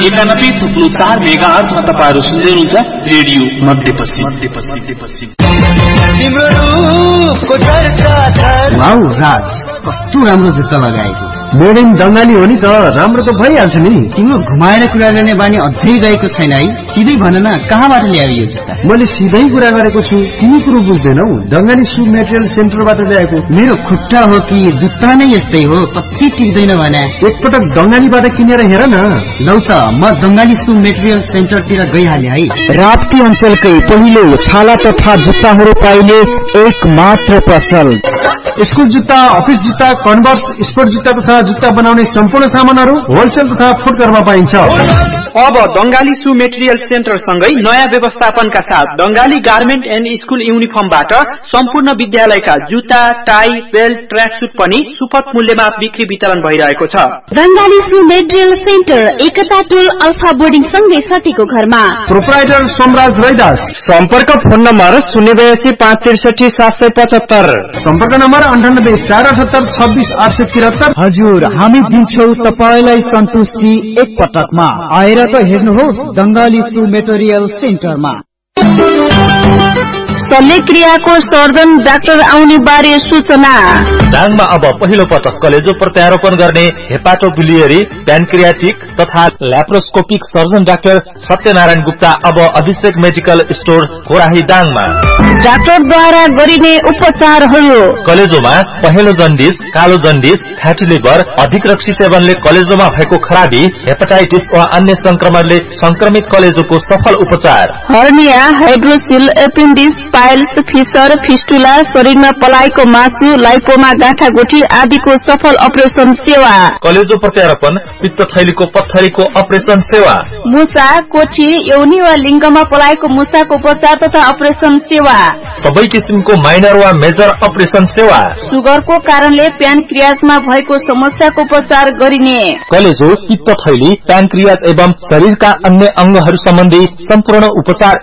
91.4 मेगाहर्जमा तपाईहरु सुन्दै हुनुहुन्छ रेडियो मध्यपश्चिम। तिम्रो रूपको चर्चा छ। वाउ राज, कस्तो राम्रो जुत्ता लगाएको। मेड इन बंगाली हो नि त, राम्रो त भइहाल्छ नि। तिम्रो घुमाएर कुरा गर्ने बानी अझै गएको छैन है। सिधै भन न, कहाँबाट ल्यायो यो जुत्ता? मैले सिधै कुरा गरेको छु, तिमी कुरो बुझ्दैनौ। बंगाली सु मेटेरियल सेन्टरबाट ल्याएको। मेरो खुट्टा हो कि जुत्ता नै यस्तै हो, कति टिक्दैन भने। एकपटक बंगालीबाट किनेर हेर न। लौ त, म बंगाली सु मेटेरियल सेन्टरतिर गइहाले है। राप्ती अञ्चलकै पहिलो छाला तथा जुत्ताहरू पाइने एक मात्र पसल। स्कुल जुत्ता, अफिस जुत्ता, कन्भर्स, स्पोर्ट जुत्ता तथा जुत्ता बनाउने सम्पूर्ण सामानहरू होलसेल तथा फुटकरमा पाइन्छ। अब बंगाली सु मेटेरियल सेन्टर सँगै नयाँ व्यवस्थापनका साथ बंगाली गार्मेन्ट एन्ड स्कुल युनिफर्मबाट सम्पूर्ण विद्यालयका जुत्ता, टाई, बेल्ट, ट्र्याकसुट पनि सुपथ मूल्यमा बिक्री वितरण भइरहेको छ। बंगाली सु मेटेरियल सेन्टर एकता टोल अल्फा बोर्डिङ सँगै सटेको घरमा। प्रोप्राइटर सोमराज रैदास। सम्पर्क फोन नम्बर 082 सम्पर्क नम्बर 9848762873। हजुर, हामी दिन्छौ तपाईलाई सन्तुष्टि एक पटकमा। आएर त हेर्नुहोस् बंगाली सु मेटेरियल सेन्टरमा। शल्यक्रियाको सर्जन डाक्टर आउने बारे सूचना। दाङमा अब पहिलो पटक कलेजो प्रत्यारोपण गर्ने हेपाटोबिलियरी, प्यानक्रियाटिक तथा laparoscopic surgeon doctor Satyanarayan Gupta अब अभिषेक मेडिकल स्टोर कोराही दाङमा। डाक्टरद्वारा गरिने उपचारहरू। कलेजोमा पहेँलो जन्डिस, कालो जन्डिस, फ्याटी लिभर, अधिक रक्सी सेवनले कलेजोमा भएको खराबी, हेपाटाइटिस वा अन्य संक्रमणले संक्रमित कलेजोको सफल उपचार। Hernia, hydroxyl, appendix, piles, fissure, fistula, शरीरमा पलाएको मासु, लाइपोमा, गाँठागुठी आदिको सफल अपरेसन सेवा। कलेजो प्रत्यारोपण, पित्तथैलीको पत्थरीको अपरेसन सेवा। मुसा, कोठी, यौनी वा लिङ्गमा पलाएको मुसाको उपचार तथा अपरेसन सेवा। सबै किसिमको माइनर वा मेजर अपरेसन सेवा। सुगरको कारणले प्यानक्रियाजमा भएको समस्याको उपचार गरिने। कलेजो, पित्तथैली, प्यानक्रियाज एवं शरीरका अन्य अंगहरू सम्बन्धी सम्पूर्ण उपचार